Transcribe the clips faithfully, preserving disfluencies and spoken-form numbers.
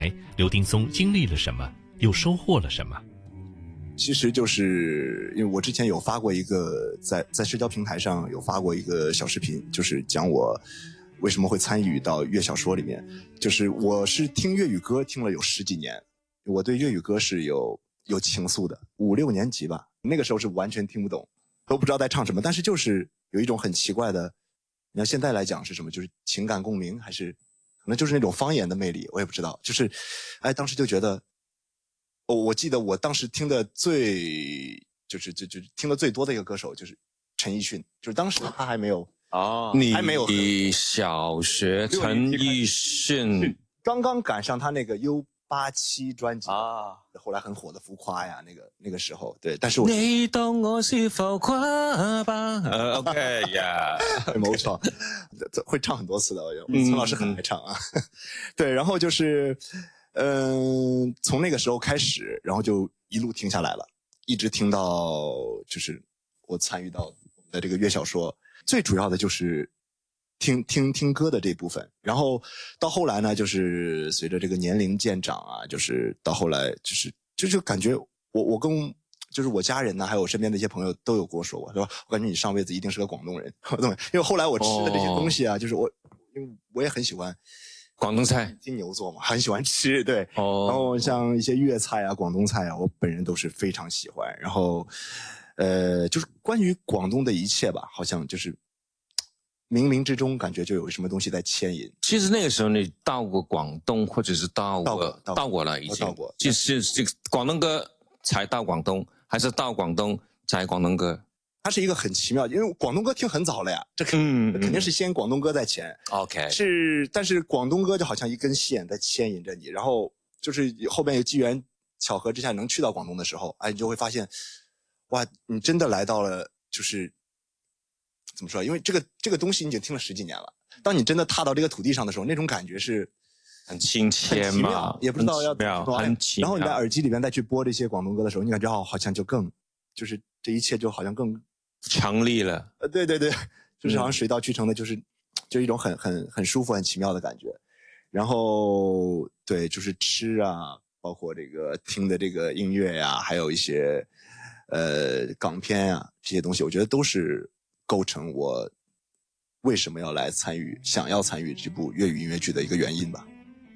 哎，刘丁松经历了什么，又收获了什么？ 其实就是因为我之前有发过一个在在社交平台上有发过一个小视频，就是讲我为什么会参与到粤小说里面。就是我是听粤语歌听了有十几年，我对粤语歌是有有情愫的，五六年级吧，那个时候是完全听不懂，都不知道在唱什么，但是就是有一种很奇怪的，你要现在来讲是什么，就是情感共鸣，还是可能就是那种方言的魅力，我也不知道。就是哎，当时就觉得，我、哦、我记得我当时听的最就是就就听的最多的一个歌手就是陈奕迅，就是当时他还没有哦， 还没有你小学陈奕迅刚刚赶上他那个 U 八七 专辑啊， 后来很火的浮夸呀，那个那个时候，对，但是我你当我是浮夸吧？呃 ，OK 呀， 没错，会唱很多次的，陈老师很爱唱啊。嗯、对，然后就是，嗯、呃，从那个时候开始，然后就一路听下来了，一直听到就是我参与到我们的这个粤小说，最主要的就是听听听歌的这部分。然后到后来呢，就是随着这个年龄渐长啊，就是到后来就是就是感觉我我跟就是我家人呢，还有我身边的一些朋友都有跟我说过，对吧？我感觉你上辈子一定是个广东人，因为后来我吃的这些东西啊，哦、就是我因为我也很喜欢广东菜， 金牛座嘛，很喜欢吃，对。哦。然后像一些粤菜啊、广东菜啊，我本人都是非常喜欢。然后，呃，就是关于广东的一切吧，好像就是冥冥之中感觉就有什么东西在牵引。 其实那个时候你到过广东，或者是到过到 过, 到过了已经， 到过， 就是这个广东歌才到广东，还是到广东才广东歌？ 它是一个很奇妙，因为广东歌听很早了呀，这肯、嗯、肯定是先广东歌在前。 OK， 是，但是广东歌就好像一根线在牵引着你，然后就是后边有机缘巧合之下能去到广东的时候，哎，你就会发现，哇，你真的来到了，就是怎么说？因为这个这个东西你已经听了十几年了，当你真的踏到这个土地上的时候，那种感觉是很亲切嘛， 也不知道要怎么很奇妙。 然后你在耳机里面再去播这些广东歌的时候，你感觉哦，好像就更，就是这一切就好像更强力了。 呃，对对对，就是好像水到渠成的，就是、嗯、就一种很很很舒服、很奇妙的感觉。然后对，就是吃啊，包括这个听的这个音乐呀、啊，还有一些呃港片啊这些东西，我觉得都是构成我为什么要来参与、想要参与这部粤语音乐剧的一个原因吧。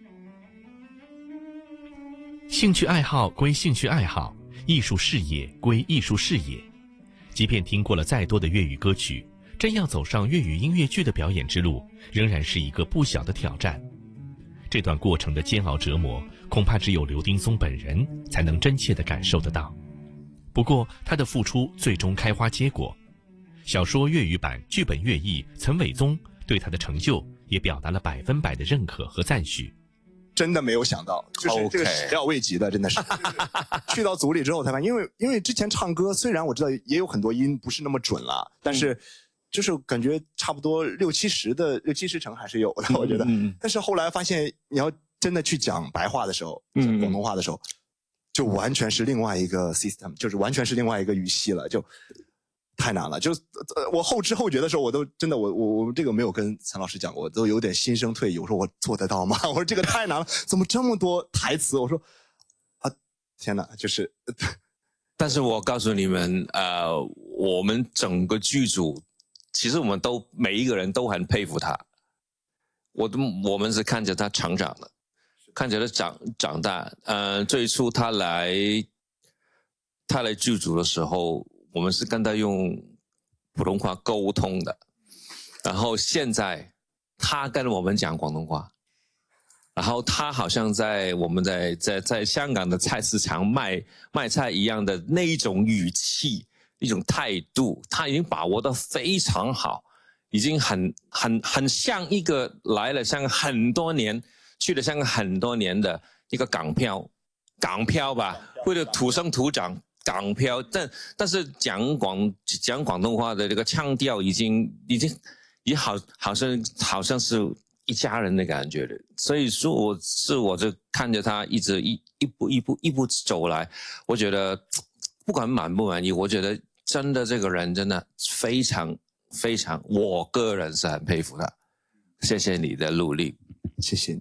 兴趣爱好归兴趣爱好，艺术视野归艺术视野。即便听过了再多的粤语歌曲，真要走上粤语音乐剧的表演之路，仍然是一个不小的挑战。这段过程的煎熬折磨，恐怕只有刘丁松本人才能真切地感受得到。不过他的付出最终开花结果，小说粤语版剧本乐译岑伟宗对他的成就也表达了百分百的认可和赞许。 真的没有想到，就是这个始料未及的，真的是。去到组里之后才发现，因为因为之前唱歌虽然我知道也有很多音不是那么准了，但是就是感觉差不多六七十的六七十成还是有的，我觉得。嗯嗯、但是后来发现，你要真的去讲白话的时候，讲广东话的时候，嗯、就完全是另外一个 system， 就是完全是另外一个语系了，就。太难了，就呃，我后知后觉的时候，我都真的，我我我这个没有跟岑老师讲过，我都有点心生退意。我说我做得到吗？我说这个太难了，怎么这么多台词？我说啊，天哪，就是。 但是我告诉你们，呃，我们整个剧组，其实我们都每一个人都很佩服他。我都我们是看着他成长的，看着他长长大。呃，最初他来他来剧组的时候。我们是跟他用普通话沟通的，然后现在他跟我们讲广东话，然后他好像在我们在在在香港的菜市场卖卖菜一样的那一种语气、一种态度，他已经把握得非常好，已经很很很像一个来了香港很多年、去了香港很多年的一个港漂，港漂吧，或者土生土长。港漂，但但是讲广讲广东话的这个腔调已经已经也好好像好像是一家人的感觉的，所以说我是我就看着他一直一一步一步一步走来，我觉得不管满不满意，我觉得真的这个人真的非常非常，我个人是很佩服他。谢谢你的努力， 谢谢你。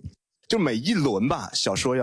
就每一轮吧，小说要